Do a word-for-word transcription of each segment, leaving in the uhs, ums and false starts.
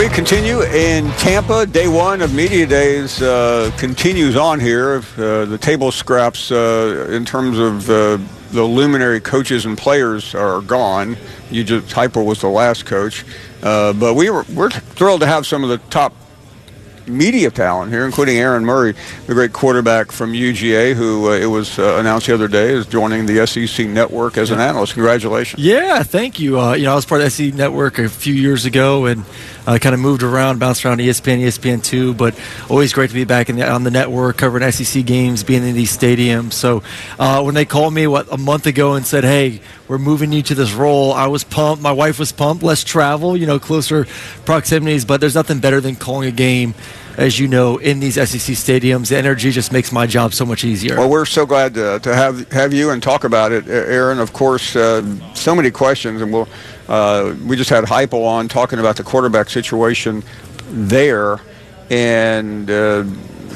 We continue in Tampa. Day one of Media Days uh, continues on here. Uh, the table scraps uh, in terms of uh, the luminary coaches and players are gone. You just Heupel was the last coach. Uh, but we were, we're thrilled to have some of the top media talent here, including Aaron Murray, the great quarterback from U G A, who uh, it was uh, announced the other day is joining the S E C Network as an analyst. Congratulations. Yeah, thank you. Uh, you know, I was part of the S E C Network a few years ago, and I uh, kind of moved around, bounced around E S P N, E S P N two, but always great to be back in the, on the network, covering S E C games, being in these stadiums. So uh, when they called me, what, a month ago and said, hey, we're moving you to this role, I was pumped. My wife was pumped. Less travel, you know, closer proximities, but there's nothing better than calling a game, as you know, in these S E C stadiums. The energy just makes my job so much easier. Well, we're so glad to, to have have you and talk about it, Aaron. Of course, uh, so many questions, and we'll uh, we just had Heupel on talking about the quarterback situation there, and uh,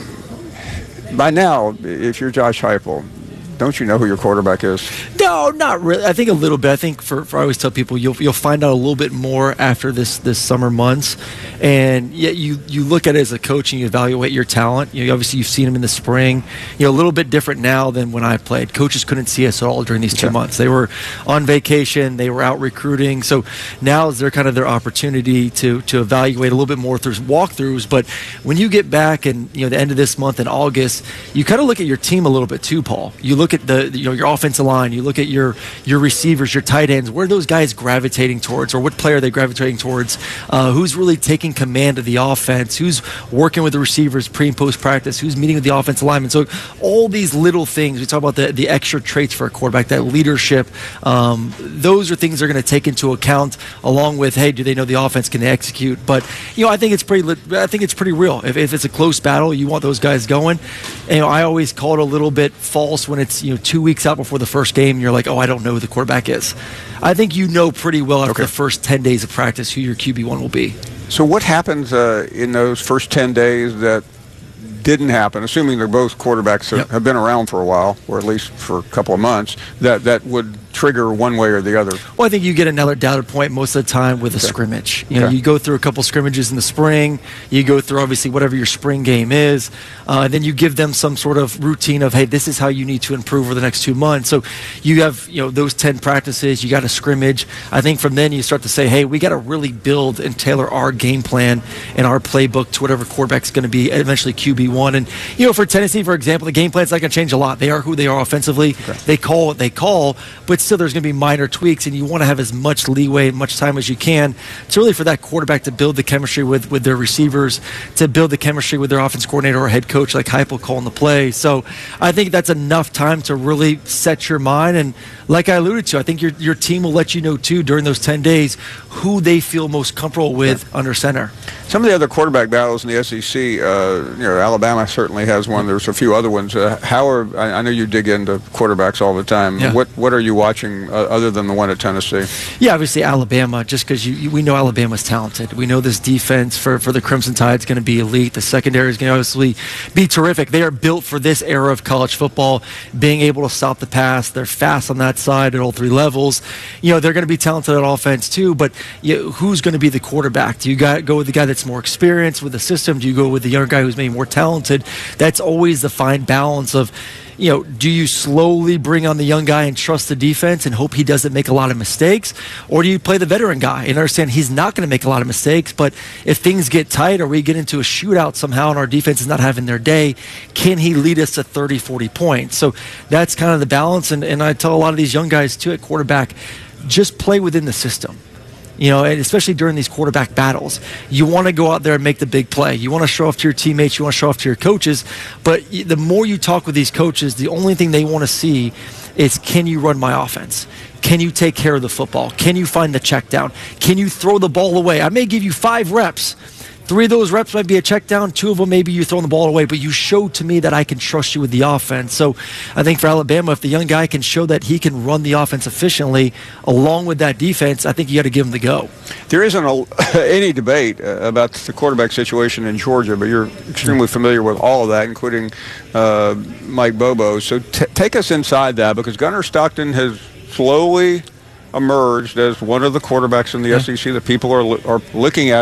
by now, if you're Josh Heupel, don't you know who your quarterback is? No, not really. I think a little bit. I think for, for I always tell people you'll you'll find out a little bit more after this, this summer months, and yet you, you look at it as a coach and you evaluate your talent. You know, obviously you've seen them in the spring. You know, a little bit different now than when I played. Coaches couldn't see us at all during these two okay. months. They were on vacation. They were out recruiting. So now is their kind of their opportunity to to evaluate a little bit more through walkthroughs. But when you get back and you know the end of this month in August, you kind of look at your team a little bit too, Paul. You look at the you know your offensive line. You look at your your receivers, your tight ends. Where are those guys gravitating towards, or what player are they gravitating towards? Uh, who's really taking command of the offense? Who's working with the receivers pre and post practice? Who's meeting with the offensive linemen? So all these little things. We talk about the the extra traits for a quarterback, that leadership. Um, those are things they're going to take into account, along with, hey, do they know the offense? Can they execute? But you know, I think it's pretty. I think it's pretty real. If, if it's a close battle, you want those guys going. And, you know, I always call it a little bit false when it's you know two weeks out before the first game, and you're like, oh, I don't know who the quarterback is. I think you know pretty well after okay. the first ten days of practice who your Q B one will be. So what happens uh, in those first ten days that didn't happen, assuming they're both quarterbacks that yep. have been around for a while, or at least for a couple of months, that, that would trigger one way or the other? Well, I think you get another data point most of the time with a okay. scrimmage. You know, okay. you go through a couple scrimmages in the spring. You go through obviously whatever your spring game is, uh, and then you give them some sort of routine of, hey, this is how you need to improve over the next two months. So you have you know those ten practices. You got a scrimmage. I think from then you start to say, hey, we got to really build and tailor our game plan and our playbook to whatever quarterback's going to be eventually Q B one. And you know, for Tennessee, for example, the game plan's not going to change a lot. They are who they are offensively. Okay. They call what they call, but still there's going to be minor tweaks, and you want to have as much leeway and much time as you can to really for that quarterback to build the chemistry with, with their receivers, to build the chemistry with their offense coordinator or head coach like Heupel calling the play. So I think that's enough time to really set your mind. And like I alluded to, I think your your team will let you know too during those ten days who they feel most comfortable with yeah. under center. Some of the other quarterback battles in the S E C, uh, you know, Alabama certainly has one. There's a few other ones. Uh, how are I, I know you dig into quarterbacks all the time. Yeah. What what are you watching uh, other than the one at Tennessee? Yeah, obviously Alabama, just because you, you, we know Alabama's talented. We know this defense for, for the Crimson Tide is going to be elite. The secondary is going to obviously be terrific. They are built for this era of college football, being able to stop the pass. They're fast on that side at all three levels. You know, they're going to be talented at offense too, but you know, who's going to be the quarterback? Do you got, go with the guy that's more experienced with the system? Do you go with the younger guy who's maybe more talented? That's always the fine balance of, you know, do you slowly bring on the young guy and trust the defense and hope he doesn't make a lot of mistakes? Or do you play the veteran guy and understand he's not going to make a lot of mistakes, but if things get tight or we get into a shootout somehow and our defense is not having their day, can he lead us to thirty, forty points? So that's kind of the balance. And, and I tell a lot of these young guys, too, at quarterback, just play within the system. You know, and especially during these quarterback battles, you want to go out there and make the big play. You want to show off to your teammates. You want to show off to your coaches. But the more you talk with these coaches, the only thing they want to see is, can you run my offense? Can you take care of the football? Can you find the check down? Can you throw the ball away? I may give you five reps. Three of those reps might be a check down. Two of them, maybe you're throwing the ball away, but you showed to me that I can trust you with the offense. So I think for Alabama, if the young guy can show that he can run the offense efficiently along with that defense, I think you got to give him the go. There isn't a, any debate uh, about the quarterback situation in Georgia, but you're extremely familiar with all of that, including uh, Mike Bobo. So t- take us inside that, because Gunnar Stockton has slowly emerged as one of the quarterbacks in the yeah. S E C that people are, are looking at as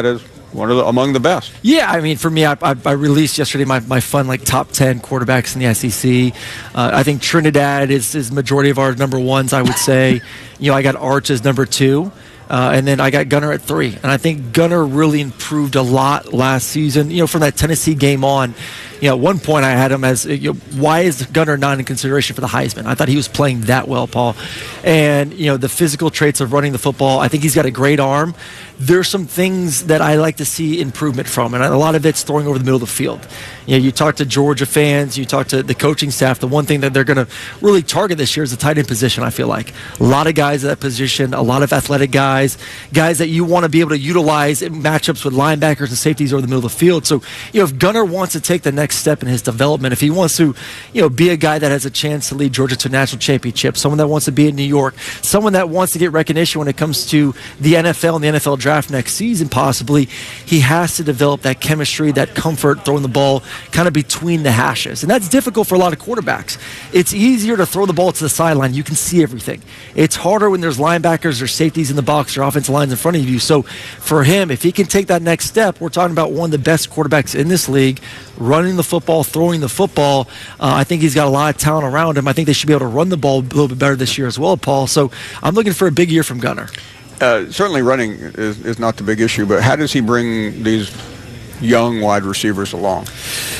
one of the, among the best. Yeah, I mean, for me, I, I, I released yesterday my, my fun, like, top ten quarterbacks in the S E C. Uh, I think Trinidad is, is majority of our number ones, I would say. You know, I got Arch as number two. Uh, and then I got Gunnar at three. And I think Gunnar really improved a lot last season. You know, from that Tennessee game on, you know, at one point I had him as, you know, why is Gunnar not in consideration for the Heisman? I thought he was playing that well, Paul. And, you know, the physical traits of running the football, I think he's got a great arm. There's some things that I like to see improvement from, and a lot of it's throwing over the middle of the field. You know, you talk to Georgia fans, you talk to the coaching staff, the one thing that they're going to really target this year is the tight end position, I feel like. A lot of guys at that position, a lot of athletic guys, guys that you want to be able to utilize in matchups with linebackers and safeties over the middle of the field. So, you know, if Gunnar wants to take the next step in his development, if he wants to, you know, be a guy that has a chance to lead Georgia to a national championship, someone that wants to be in New York, someone that wants to get recognition when it comes to the N F L and the N F L draft next season possibly, he has to develop that chemistry, that comfort throwing the ball kind of between the hashes. And that's difficult for a lot of quarterbacks. It's easier to throw the ball to the sideline. You can see everything. It's harder when there's linebackers or safeties in the box or offensive lines in front of you. So for him, if he can take that next step, we're talking about one of the best quarterbacks in this league, running the football, throwing the football. Uh, I think he's got a lot of talent around him. I think they should be able to run the ball a little bit better this year as well, Paul. So I'm looking for a big year from Gunnar. Uh, certainly running is, is not the big issue, but how does he bring these young wide receivers along?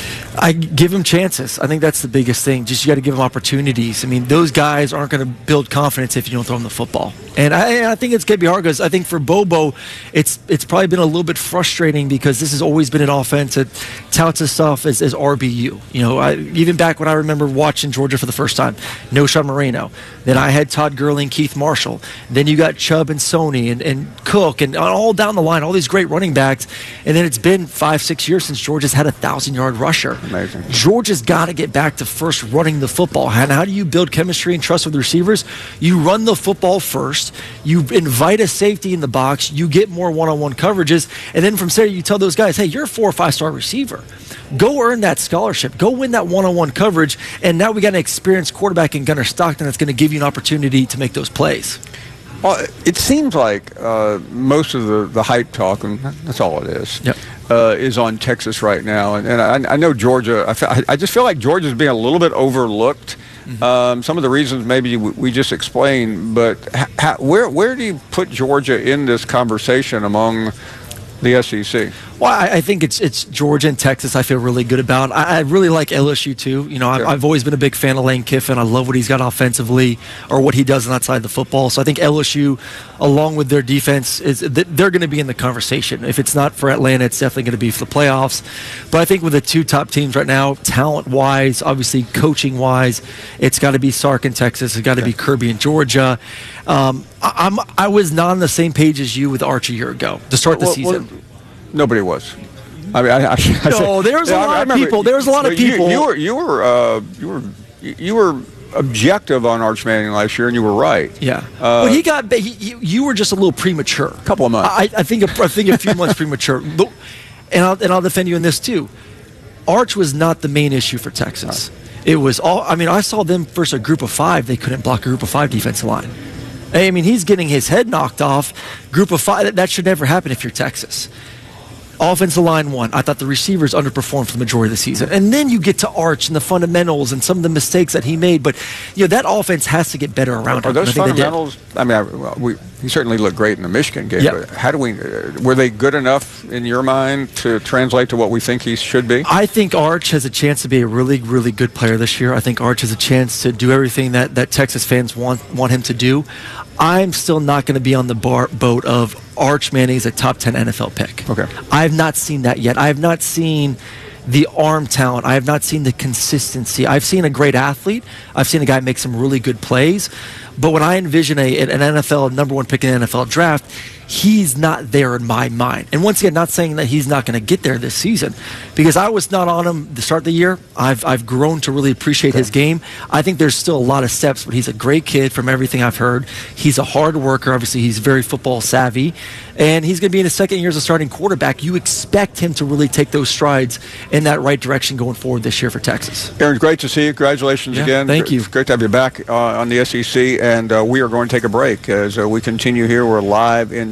I give him chances. I think that's the biggest thing. Just you got to give him opportunities. I mean, those guys aren't going to build confidence if you don't throw them the football. And I, and I think it's going to be hard because I think for Bobo, it's it's probably been a little bit frustrating because this has always been an offense that touts itself as, as R B U. You know, I, even back when I remember watching Georgia for the first time, no Sean Moreno. Then I had Todd Gurley and Keith Marshall. Then you got Chubb and Sony and, and Cook and all down the line, all these great running backs. And then it's been five, six years since Georgia's had a thousand-yard rusher. Amazing. Georgia's got to get back to first running the football. And how do you build chemistry and trust with receivers? You run the football first. You invite a safety in the box. You get more one-on-one coverages. And then from there, you tell those guys, hey, you're a four or five-star receiver. Go earn that scholarship. Go win that one-on-one coverage. And now we got an experienced quarterback in Gunnar Stockton that's going to give you an opportunity to make those plays. Well, it seems like uh, most of the, the hype talk, and that's all it is, yep. uh, is on Texas right now. And, and I, I know Georgia, I, feel, I just feel like Georgia's being a little bit overlooked. Mm-hmm. Um, some of the reasons maybe we just explained, but ha, where where do you put Georgia in this conversation among the S E C? Well, I, I think it's it's Georgia and Texas I feel really good about. I, I really like L S U, too. You know, I, yeah. I've always been a big fan of Lane Kiffin. I love what he's got offensively or what he does on that side of the football. So I think L S U, along with their defense, is they're going to be in the conversation. If it's not for Atlanta, it's definitely going to be for the playoffs. But I think with the two top teams right now, talent-wise, obviously coaching-wise, it's got to be Sark in Texas. It's got to yeah. be Kirby in Georgia. Um, I, I'm, I was not on the same page as you with Arch a year ago to start the well, season. Well, Nobody was. I mean, I, I, I no, there was a yeah, lot I of remember, people. There was a lot of people. You, you were, you were, uh, you were, you were objective on Arch Manning last year, and you were right. Yeah, uh, but he got. He, he, you were just a little premature. A couple of months. I, I think. A, I think a few months premature. And I'll and I'll defend you in this too. Arch was not the main issue for Texas. Right. It was all. I mean, I saw them versus a group of five. They couldn't block a group of five defensive line. I mean, he's getting his head knocked off. Group of five. That, that should never happen if you're Texas. Offensive line won. I thought the receivers underperformed for the majority of the season. And then you get to Arch and the fundamentals and some of the mistakes that he made. But, you know, that offense has to get better around Are him. those I fundamentals? I mean, I, well, we, he certainly looked great in the Michigan game. Yep. But how do we uh, – were they good enough in your mind to translate to what we think he should be? I think Arch has a chance to be a really, really good player this year. I think Arch has a chance to do everything that, that Texas fans want want him to do. I'm still not going to be on the bar, boat of Arch Manning is a top ten N F L pick. Okay. I have not seen that yet. I have not seen the arm talent. I have not seen the consistency. I've seen a great athlete. I've seen a guy make some really good plays. But when I envision a, an N F L number one pick in the N F L draft, he's not there in my mind. And once again, not saying that he's not going to get there this season, because I was not on him to start the year. I've I've grown to really appreciate okay. his game. I think there's still a lot of steps, but he's a great kid from everything I've heard. He's a hard worker. Obviously, he's very football savvy, and he's going to be in his second year as a starting quarterback. You expect him to really take those strides in that right direction going forward this year for Texas. Aaron, great to see you. Congratulations yeah, again. Thank you. It's great to have you back uh, on the S E C, and uh, we are going to take a break as uh, we continue here. We're live in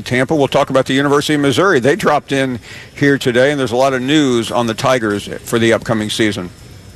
Tampa. We'll talk about the University of Missouri. They dropped in here today, and there's a lot of news on the Tigers for the upcoming season.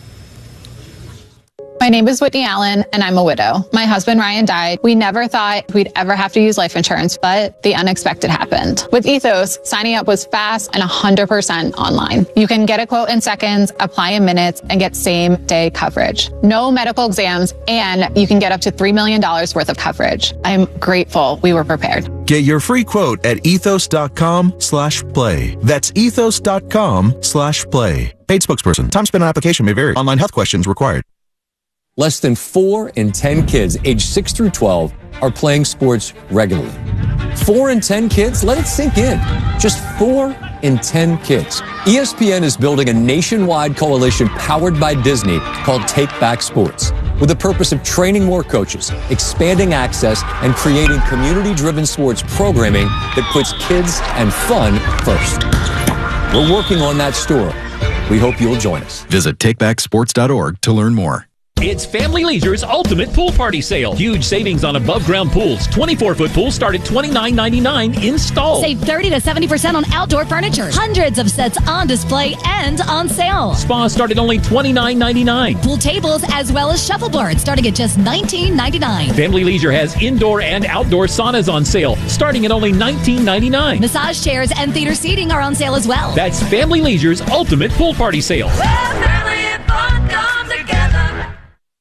My name is Whitney Allen, and I'm a widow. My husband, Ryan, died. We never thought we'd ever have to use life insurance, but the unexpected happened. With Ethos, signing up was fast and one hundred percent online. You can get a quote in seconds, apply in minutes, and get same-day coverage. No medical exams, and you can get up to three million dollars worth of coverage. I'm grateful we were prepared. Get your free quote at ethos.com slash play. That's ethos.com slash play. Paid spokesperson. Time spent on application may vary. Online health questions required. Less than four in ten kids aged six through twelve are playing sports regularly. Four in ten kids? Let it sink in. Just four in ten kids. E S P N is building a nationwide coalition powered by Disney called Take Back Sports, with the purpose of training more coaches, expanding access, and creating community-driven sports programming that puts kids and fun first. We're working on that story. We hope you'll join us. Visit take back sports dot org to learn more. It's Family Leisure's Ultimate Pool Party Sale. Huge savings on above-ground pools. twenty-four foot pools start at twenty-nine ninety-nine installed. Save thirty to seventy percent on outdoor furniture. Hundreds of sets on display and on sale. Spas start at only twenty-nine ninety-nine. Pool tables as well as shuffleboards starting at just nineteen ninety-nine. Family Leisure has indoor and outdoor saunas on sale starting at only nineteen ninety-nine. Massage chairs and theater seating are on sale as well. That's Family Leisure's Ultimate Pool Party Sale. Well, family and fun come together.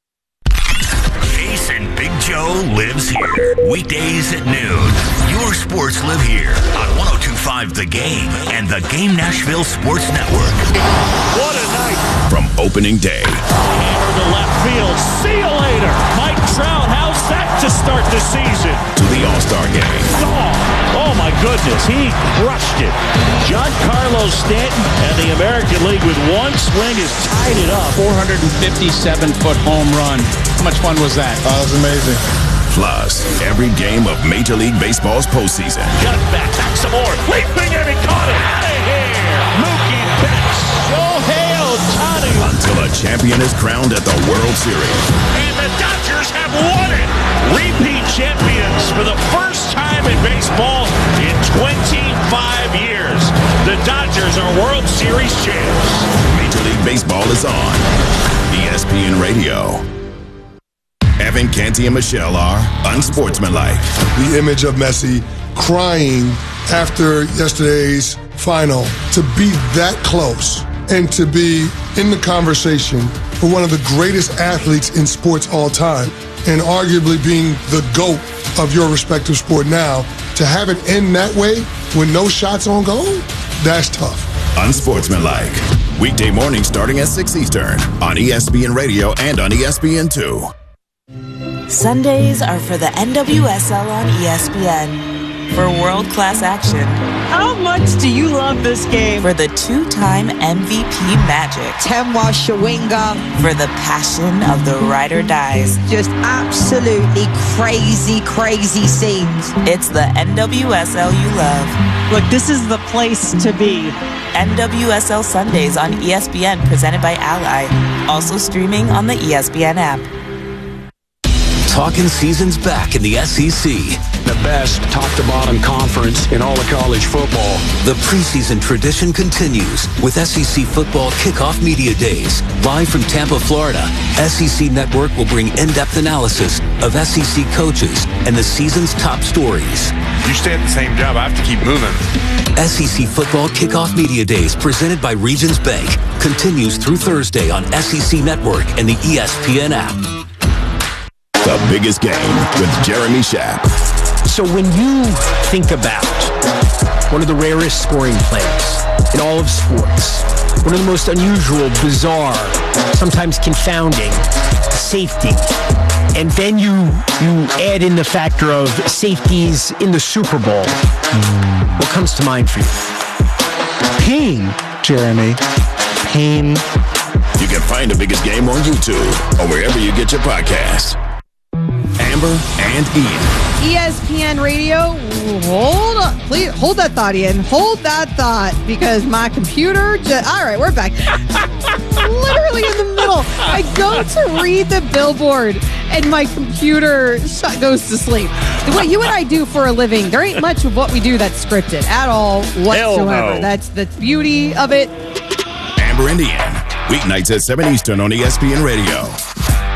And Big Joe lives here. Weekdays at noon. Your sports live here on one oh two point five The Game and the Game Nashville Sports Network. What a night. From opening day. Hammer to left field. See you later. Mike Trout, how's that to start the season? To the All-Star game. Oh, oh my goodness. He crushed it. Giancarlo Stanton and the American League with one swing has tied it up. four hundred fifty-seven foot home run. How much fun was that? Oh, that was amazing. Plus, every game of Major League Baseball's postseason. Got it back, back some more. Leaping and he caught it. Out of here. Mookie Betts. Shohei Ohtani. Until a champion is crowned at the World Series. And the Dodgers have won it. Repeat champions for the first time in baseball in twenty-five years. The Dodgers are World Series champs. Major League Baseball is on E S P N Radio. Evan, Canty, and Michelle are unsportsmanlike. The image of Messi crying after yesterday's final, to be that close and to be in the conversation for one of the greatest athletes in sports all time, and arguably being the GOAT of your respective sport now, to have it end that way with no shots on goal, that's tough. Unsportsmanlike. Weekday morning starting at six Eastern on E S P N Radio and on E S P N two. Sundays are for the N W S L on E S P N. For world-class action. How much do you love this game? For the two-time M V P magic. Temwa Shawinga. For the passion of the ride or dies. Just absolutely crazy, crazy scenes. It's the N W S L you love. Look, this is the place to be. N W S L Sundays on E S P N, presented by Ally. Also streaming on the E S P N app. Talking season's back in the S E C. The best top-to-bottom conference in all of college football. The preseason tradition continues with S E C Football Kickoff Media Days. Live from Tampa, Florida, S E C Network will bring in-depth analysis of S E C coaches and the season's top stories. You stay at the same job, I have to keep moving. S E C Football Kickoff Media Days, presented by Regions Bank, continues through Thursday on S E C Network and the E S P N app. The biggest game with Jeremy Schaap. So when you think about one of the rarest scoring plays in all of sports, one of the most unusual, bizarre, sometimes confounding, safety, and then you you add in the factor of safeties in the Super Bowl, what comes to mind for you? Pain, Jeremy. Pain. You can find the biggest game on YouTube or wherever you get your podcasts. Amber and Ian. E S P N Radio, hold on. Please hold that thought, Ian. Hold that thought, because my computer just... All right, we're back. Literally in the middle. I go to read the billboard, and my computer sh- goes to sleep. What you and I do for a living, there ain't much of what we do that's scripted at all whatsoever. no. That's the beauty of it. Amber and Ian. Weeknights at seven Eastern on E S P N Radio.